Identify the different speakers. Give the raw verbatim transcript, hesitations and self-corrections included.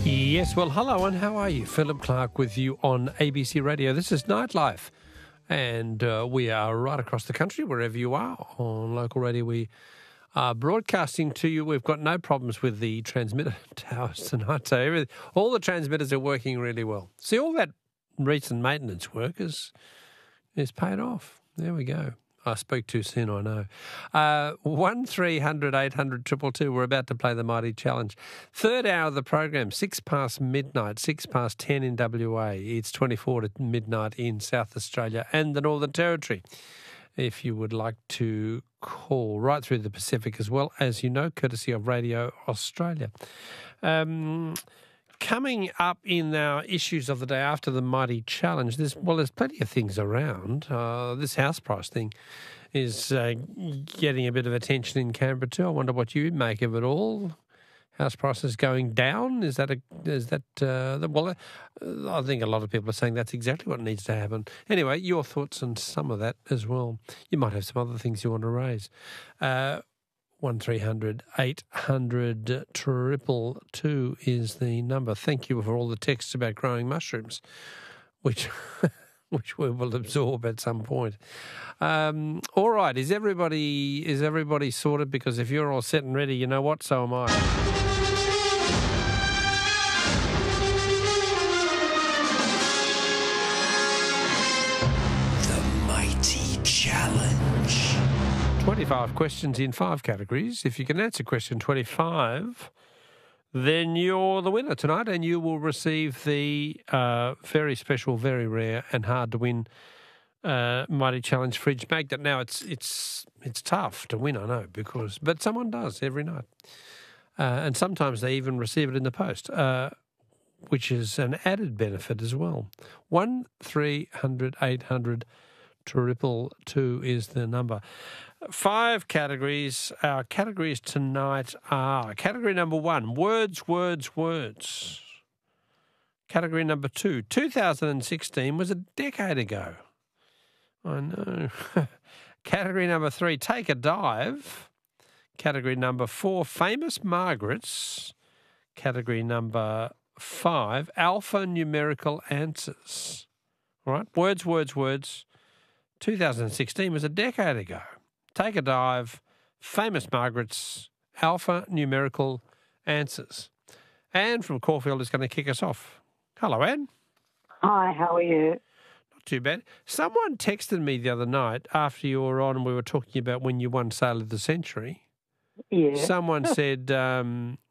Speaker 1: Yes, well, hello and how are you? Philip Clark with you on A B C Radio. This is Nightlife, and uh, we are right across the country, wherever you are. On local radio, we are broadcasting to you. We've got no problems with the transmitter towers tonight, so everything, all the transmitters are working really well. See, all that recent maintenance work is, is paid off. There we go. I spoke too soon, I know. Uh, one three hundred eight hundred two two two. We're about to play the Mighty Challenge. Third hour of the program, six past midnight, six past ten in W A. It's twenty-four to midnight in South Australia and the Northern Territory. If you would like to call right through the Pacific as well, as you know, courtesy of Radio Australia. Um... Coming up in our issues of the day after the Mighty Challenge, there's, well, there's plenty of things around. Uh, this house price thing is uh, getting a bit of attention in Canberra too. I wonder what you make of it all. House prices going down? Is that a is that uh, well? Uh, I think a lot of people are saying that's exactly what needs to happen. Anyway, your thoughts on some of that as well. You might have some other things you want to raise. Uh, One three hundred eight hundred triple two is the number. Thank you for all the texts about growing mushrooms, which which we will absorb at some point. Um, all right, is everybody is everybody sorted? Because if you're all set and ready, you know what? So am I. twenty-five questions in five categories. If you can answer question twenty-five, then you're the winner tonight and you will receive the uh, very special, very rare and hard to win uh, Mighty Challenge fridge magnet. Now, it's it's it's tough to win, I know, because but someone does every night. Uh, and sometimes they even receive it in the post, uh, which is an added benefit as well. one three hundred eight hundred triple two is the number. Five categories. Our categories tonight are category number one, words, words, words. Category number two, two thousand sixteen was a decade ago. I know. Category number three, take a dive. Category number four, famous Margarets. Category number five, alphanumerical answers. All right, words, words, words. two thousand sixteen was a decade ago. Take a dive, famous Margarets, alpha numerical answers. Anne from Caulfield is going to kick us off. Hello, Anne.
Speaker 2: Hi, how are you?
Speaker 1: Not too bad. Someone texted me the other night after you were on and we were talking about when you won Sale of the Century.
Speaker 2: Yeah.
Speaker 1: Someone said, um,